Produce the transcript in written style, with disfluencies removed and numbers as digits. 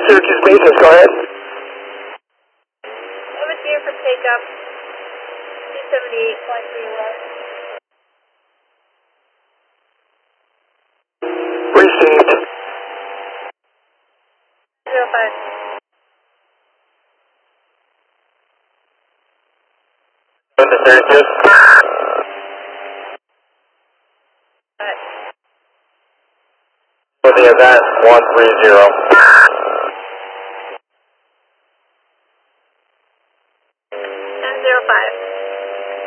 Syracuse Basis, go ahead. I have a deer for takeoff. 278.3 left. Received. 05. Into Syracuse. For the event, 130.